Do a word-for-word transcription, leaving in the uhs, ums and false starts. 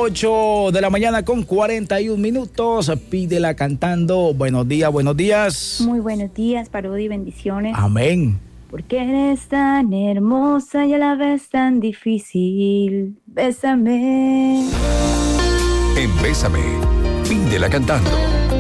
ocho de la mañana con cuarenta y un minutos. Pídela cantando. Buenos días, buenos días. Muy buenos días, Parodi, bendiciones. Amén. Porque eres tan hermosa y a la vez tan difícil. Bésame. En Bésame, pídela cantando.